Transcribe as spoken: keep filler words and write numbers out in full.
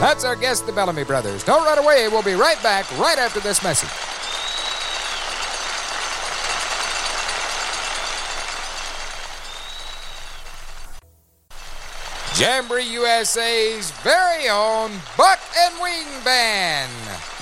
That's our guest, the Bellamy Brothers. Don't run away. We'll be right back right after this message. Jamboree U S A's very own Buck and Wing Band.